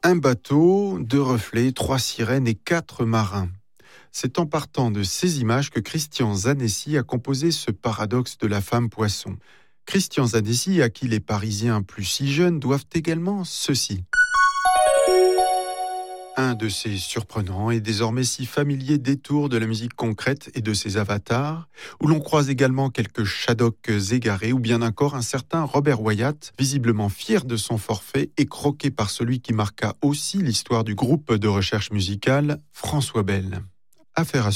Un bateau, 2 reflets, 3 sirènes et 4 marins. C'est en partant de ces images que Christian Zanessi a composé ce paradoxe de la femme poisson. Christian Zanessi, à qui les Parisiens plus si jeunes doivent également ceci. Un de ces surprenants et désormais si familiers détours de la musique concrète et de ses avatars, où l'on croise également quelques Shaddocks égarés ou bien encore un certain Robert Wyatt, visiblement fier de son forfait et croqué par celui qui marqua aussi l'histoire du groupe de recherche musicale, François Bell. Affaire à